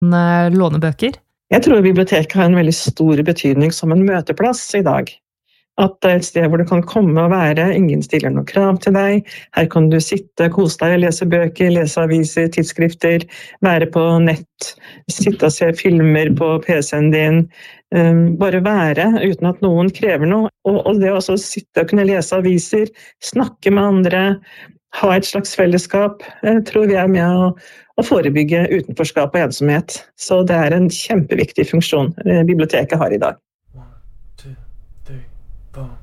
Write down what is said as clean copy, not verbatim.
låne bøker? Jeg tror biblioteket har en veldig stor betydning som en møteplass i dag. At det er et sted hvor du kan komme og være, ingen stiller noen krav til deg. Her kan du sitte, kose deg, lese bøker, lese aviser, tidsskrifter, være på nett, sitte og se filmer på PC-en din. Bare være uten at noen krever noe. Og det å også sitte og kunne lese aviser, snakke med andre, ha et slags fellesskap, tror vi er med å forebygge utenforskap og ensomhet. Så det er en kjempeviktig funksjon biblioteket har i dag. 1, 2, 3, 4